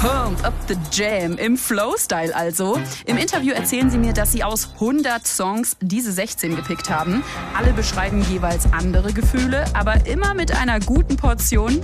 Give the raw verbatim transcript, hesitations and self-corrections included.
Pump up the Jam im Flow-Style also. Im Interview erzählen sie mir, dass sie aus hundert Songs diese sechzehn gepickt haben. Alle beschreiben jeweils andere Gefühle, aber immer mit einer guten Portion